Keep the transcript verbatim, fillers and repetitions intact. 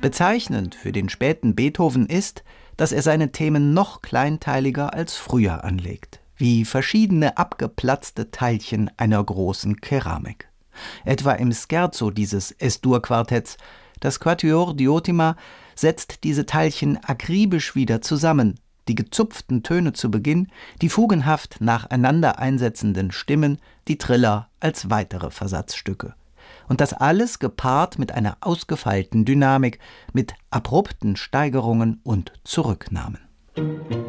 Bezeichnend für den späten Beethoven ist, dass er seine Themen noch kleinteiliger als früher anlegt, wie verschiedene abgeplatzte Teilchen einer großen Keramik. Etwa im Scherzo dieses Es-Dur-Quartetts, das Quatuor Diotima setzt diese Teilchen akribisch wieder zusammen, die gezupften Töne zu Beginn, die fugenhaft nacheinander einsetzenden Stimmen, die Triller als weitere Versatzstücke. Und das alles gepaart mit einer ausgefeilten Dynamik, mit abrupten Steigerungen und Zurücknahmen.